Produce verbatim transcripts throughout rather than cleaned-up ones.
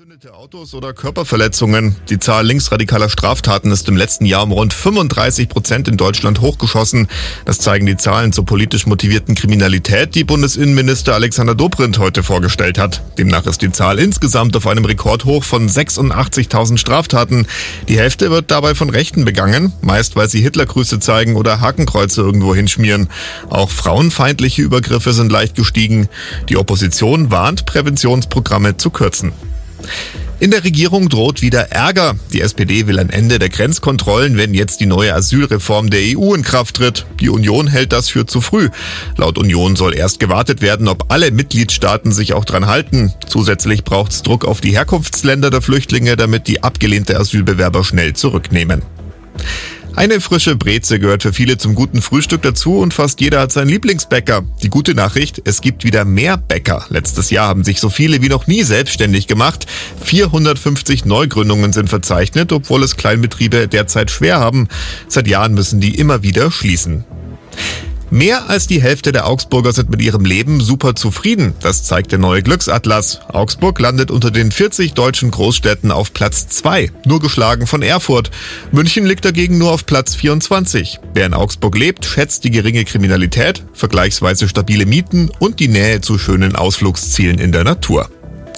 Gezündete Autos oder Körperverletzungen. Die Zahl linksradikaler Straftaten ist im letzten Jahr um rund fünfunddreißig Prozent in Deutschland hochgeschossen. Das zeigen die Zahlen zur politisch motivierten Kriminalität, die Bundesinnenminister Alexander Dobrindt heute vorgestellt hat. Demnach ist die Zahl insgesamt auf einem Rekordhoch von sechsundachtzigtausend Straftaten. Die Hälfte wird dabei von Rechten begangen, meist weil sie Hitlergrüße zeigen oder Hakenkreuze irgendwo hinschmieren. Auch frauenfeindliche Übergriffe sind leicht gestiegen. Die Opposition warnt, Präventionsprogramme zu kürzen. In der Regierung droht wieder Ärger. Die S P D will ein Ende der Grenzkontrollen, wenn jetzt die neue Asylreform der E U in Kraft tritt. Die Union hält das für zu früh. Laut Union soll erst gewartet werden, ob alle Mitgliedstaaten sich auch dran halten. Zusätzlich braucht es Druck auf die Herkunftsländer der Flüchtlinge, damit die abgelehnte Asylbewerber schnell zurücknehmen. Eine frische Breze gehört für viele zum guten Frühstück dazu und fast jeder hat seinen Lieblingsbäcker. Die gute Nachricht, es gibt wieder mehr Bäcker. Letztes Jahr haben sich so viele wie noch nie selbstständig gemacht. vierhundertfünfzig Neugründungen sind verzeichnet, obwohl es Kleinbetriebe derzeit schwer haben. Seit Jahren müssen die immer wieder schließen. Mehr als die Hälfte der Augsburger sind mit ihrem Leben super zufrieden. Das zeigt der neue Glücksatlas. Augsburg landet unter den vierzig deutschen Großstädten auf Platz zwei, nur geschlagen von Erfurt. München liegt dagegen nur auf Platz vierundzwanzig. Wer in Augsburg lebt, schätzt die geringe Kriminalität, vergleichsweise stabile Mieten und die Nähe zu schönen Ausflugszielen in der Natur.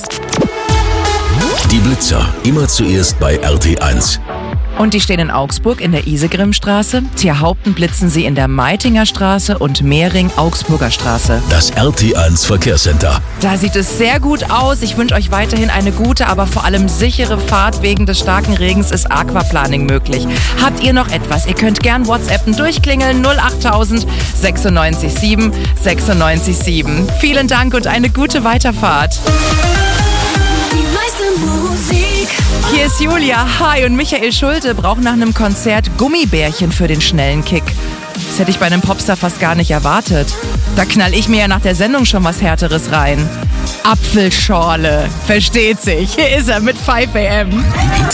Die Blitzer, immer zuerst bei R T eins. Und die stehen in Augsburg in der Isegrimstraße, Tierhaupten blitzen sie in der Meitinger Straße und Mehring Augsburger Straße. Das R T eins Verkehrscenter. Da sieht es sehr gut aus. Ich wünsche euch weiterhin eine gute, aber vor allem sichere Fahrt. Wegen des starken Regens ist Aquaplaning möglich. Habt ihr noch etwas? Ihr könnt gern WhatsAppen durchklingeln null achttausend sechsundneunzig sieben sechsundneunzig sieben. Vielen Dank und eine gute Weiterfahrt. Hier ist Julia, hi, und Michael Schulte braucht nach einem Konzert Gummibärchen für den schnellen Kick. Das hätte ich bei einem Popstar fast gar nicht erwartet. Da knall ich mir ja nach der Sendung schon was Härteres rein. Apfelschorle, versteht sich. Hier ist er mit five a m